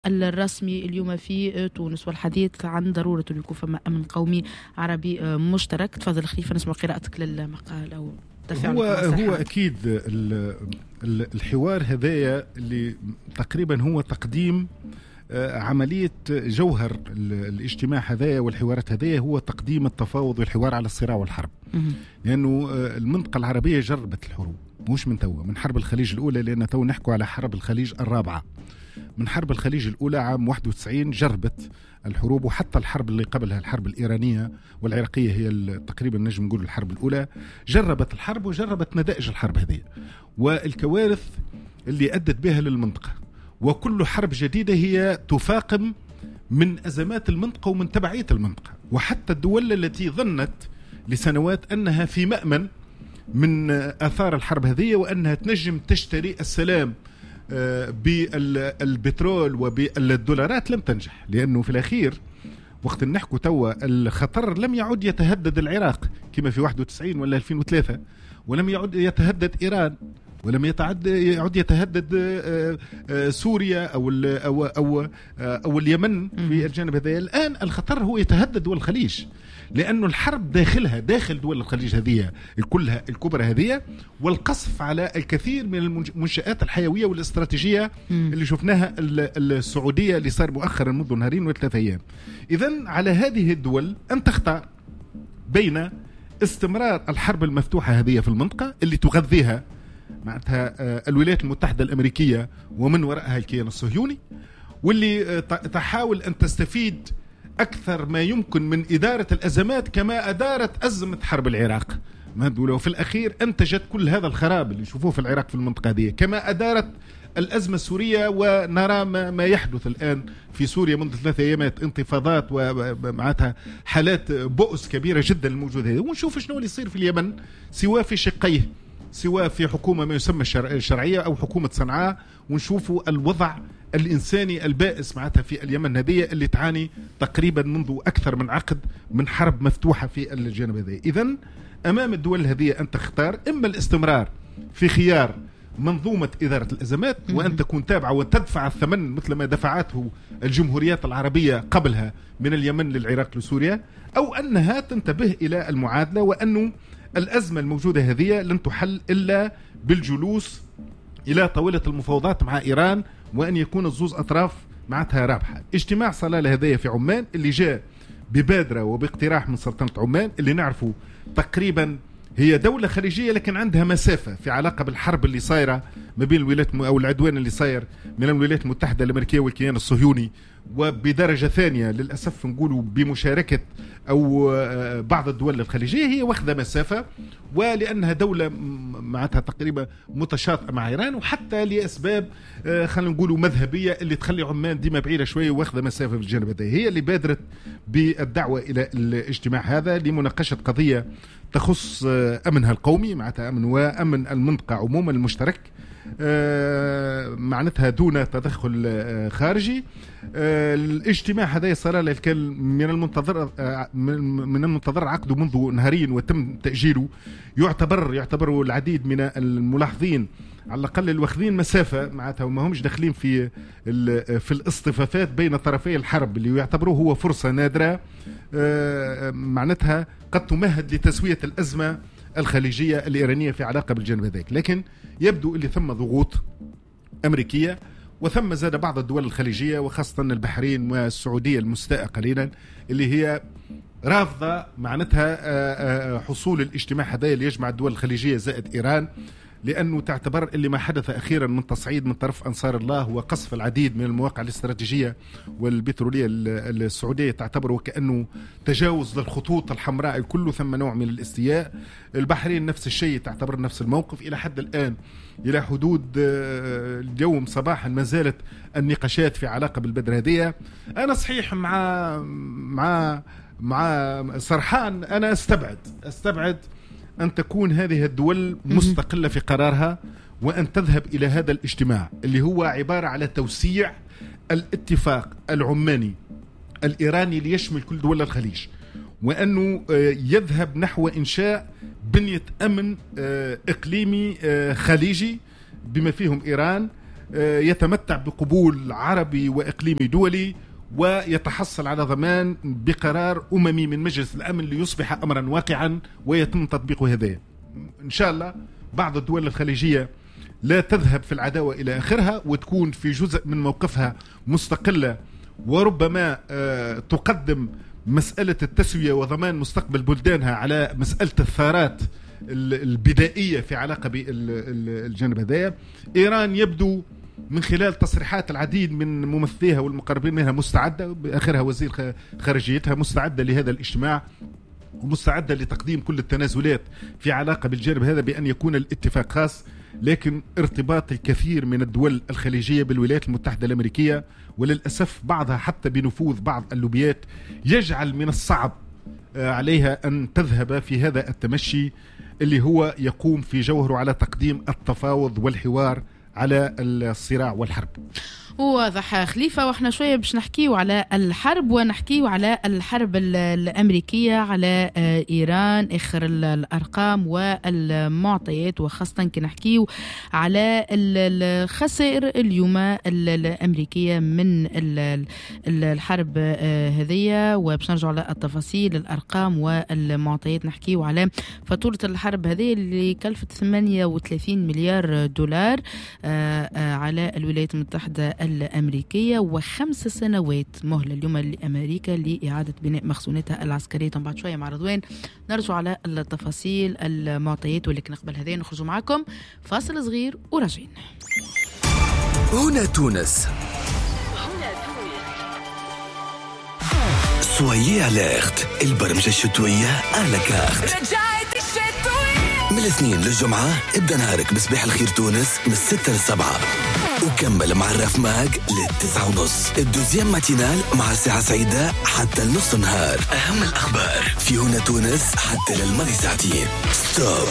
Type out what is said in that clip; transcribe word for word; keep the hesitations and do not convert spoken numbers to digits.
الرسمي اليوم في تونس، والحديث عن ضرورة أن يكون فما أمن قومي عربي مشترك. تفضل خليفة نسمع قراءتك للمقال أو هو هو أكيد الحوار هذايا اللي تقريبا هو تقديم عملية جوهر الاجتماع هذايا والحوارات هذايا هو تقديم التفاوض والحوار على الصراع والحرب، لأنه المنطقة العربية جربت الحروب مش من توا، من حرب الخليج الأولى، لأن تو نحكوا على حرب الخليج الرابعة. من حرب الخليج الأولى عام واحد وتسعين جربت الحروب، وحتى الحرب اللي قبلها الحرب الإيرانية والعراقية هي تقريبا نجم نقول الحرب الأولى، جربت الحرب وجربت نتائج الحرب هذه والكوارث اللي أدت بها للمنطقة. وكل حرب جديدة هي تفاقم من أزمات المنطقة ومن تبعية المنطقة، وحتى الدول التي ظنت لسنوات أنها في مأمن من آثار الحرب هذه وأنها تنجم تشتري السلام بالبترول وبالدولارات لم تنجح، لأنه في الأخير وقت نحكوا توا الخطر لم يعد يتهدد العراق كما في واحد وتسعين ولا ألفين وثلاثة، ولم يعد يتهدد إيران، ولم يتعد يعد يتهدد سوريا أو أو أو أو اليمن في الجانب هذا. الآن الخطر هو يتهدد دول الخليج، لأنه الحرب داخلها داخل دول الخليج هذه كلها الكبرى هذه، والقصف على الكثير من المنشآت الحيوية والاستراتيجية اللي شفناها السعودية اللي صار مؤخرا منذ نهارين وثلاثة أيام. إذن على هذه الدول أن تختار بين استمرار الحرب المفتوحة هذه في المنطقة اللي تغذيها معناتها الولايات المتحدة الأمريكية ومن وراءها الكيان الصهيوني، واللي تحاول أن تستفيد أكثر ما يمكن من إدارة الأزمات كما أدارت أزمة حرب العراق، وفي الأخير أنتجت كل هذا الخراب اللي يشوفوه في العراق في المنطقة هذه، كما أدارت الأزمة السورية ونرى ما يحدث الآن في سوريا منذ ثلاثة أيامات، انتفاضات ومعاتها حالات بؤس كبيرة جدا الموجودة هذه. ونشوف شنو اللي يصير في اليمن سواء في شقيه، سواء في حكومة ما يسمى الشرعية أو حكومة صنعاء، ونشوفوا الوضع الإنساني البائس معناتها في اليمن هذه اللي تعاني تقريبا منذ أكثر من عقد من حرب مفتوحة في الجانب هذه. إذن أمام الدول هذه أن تختار إما الاستمرار في خيار منظومة إدارة الأزمات وأن تكون تابعة وتدفع الثمن مثل ما دفعته الجمهوريات العربية قبلها من اليمن للعراق لسوريا، أو أنها تنتبه إلى المعادلة وأنه الأزمة الموجودة هذه لن تحل إلا بالجلوس إلى طاولة المفاوضات مع إيران، وأن يكون الزوز أطراف معناتها رابحة. اجتماع صلالة هذايا في عمان اللي جاء ببادرة وباقتراح من سلطنة عمان اللي نعرفه تقريبا هي دولة خليجية لكن عندها مسافة في علاقة بالحرب اللي صايرة ما بين الولايات أو العدوان اللي صاير من الولايات المتحدة الأمريكية والكيان الصهيوني، وبدرجة ثانية للأسف نقولوا بمشاركة أو بعض الدول الخليجية هي واخذة مسافة، ولأنها دولة معناتها تقريبا متشاطئة مع إيران، وحتى لأسباب خلينا نقولوا مذهبية اللي تخلي عمان ديما بعيدة شوية واخذة مسافة في الجانب هذا، هي اللي بادرت بالدعوة إلى الاجتماع هذا لمناقشة قضية تخص أمنها القومي معناتها أمن وأمن المنطقة عموما المشترك معناتها دون تدخل خارجي. الاجتماع هذا صار من المنتظر من المنتظر عقده منذ نهارين وتم تأجيله. يعتبر يعتبر العديد من الملاحظين على الأقل الواخذين مسافة معناتها وما همش داخلين في في الاصطفافات بين طرفي الحرب اللي يعتبروه هو فرصة نادرة معناتها قد تمهد لتسوية الأزمة الخليجية الإيرانية في علاقة بالجانب هذاك. لكن يبدو اللي ثم ضغوط أمريكية وثم زاد بعض الدول الخليجية وخاصة البحرين والسعودية المستاءة قليلا اللي هي رافضة معناتها حصول الاجتماع هذا اللي يجمع الدول الخليجية زائد إيران، لأنه تعتبر اللي ما حدث أخيرا من تصعيد من طرف أنصار الله وقصف العديد من المواقع الاستراتيجية والبترولية السعودية تعتبره كأنه تجاوز للخطوط الحمراء الكل، ثم نوع من الاستياء. البحرين نفس الشيء تعتبر نفس الموقف إلى حد الآن. إلى حدود اليوم صباحا ما زالت النقاشات في علاقة بالبدر هذه. أنا صحيح مع مع مع سرحان، أنا استبعد استبعد أن تكون هذه الدول مستقلة في قرارها وأن تذهب إلى هذا الاجتماع اللي هو عبارة على توسيع الاتفاق العماني الإيراني ليشمل كل دول الخليج، وأنه يذهب نحو إنشاء بنية أمن إقليمي خليجي بما فيهم إيران يتمتع بقبول عربي وإقليمي دولي، ويتحصل على ضمان بقرار أممي من مجلس الأمن ليصبح أمرا واقعا ويتم تطبيقه. هذا إن شاء الله بعض الدول الخليجية لا تذهب في العداوة إلى آخرها وتكون في جزء من موقفها مستقلة، وربما تقدم مسألة التسوية وضمان مستقبل بلدانها على مسألة الثارات البدائية في علاقة بالجانب هذا. إيران يبدو من خلال تصريحات العديد من ممثليها والمقربين منها مستعدة، بآخرها وزير خارجيتها، مستعدة لهذا الاجتماع ومستعدة لتقديم كل التنازلات في علاقة بالجانب هذا بأن يكون الاتفاق خاص. لكن ارتباط الكثير من الدول الخليجية بالولايات المتحدة الأمريكية، وللأسف بعضها حتى بنفوذ بعض اللوبيات، يجعل من الصعب عليها أن تذهب في هذا التمشي اللي هو يقوم في جوهره على تقديم التفاوض والحوار على الصراع والحرب. واضح خليفة، واحنا شوية باش نحكيو على الحرب ونحكيو على الحرب الأمريكية على إيران، آخر الأرقام والمعطيات، وخاصة كي نحكيو على الخسائر اليوم الأمريكية من الحرب هذية. وباش نرجع على التفاصيل الأرقام والمعطيات، نحكيو على فاتورة الحرب هذه اللي كلفت ثمانية وثلاثين مليار دولار على الولايات المتحدة الأمريكية، وخمس سنوات مهلة اليوم لأمريكا لإعادة بناء مخزوناتها العسكرية. بعد شوية مع رضوان نرجع على التفاصيل المعطيات، ولكن قبل هذين نخرجوا معكم فاصل صغير وراجعين. هنا تونس. سويي أليرت، البرمجة الشتوية على كارت. من الاثنين للجمعة ابدأ نهارك بصباح الخير تونس من الستة للسبعة، وكمل مع الراف ماج للتسعة ونص. الدوزيام ماتينال مع ساعة سعيدة حتى النص نهار. أهم الأخبار في هنا تونس حتى للماضي ساعتين. ستوب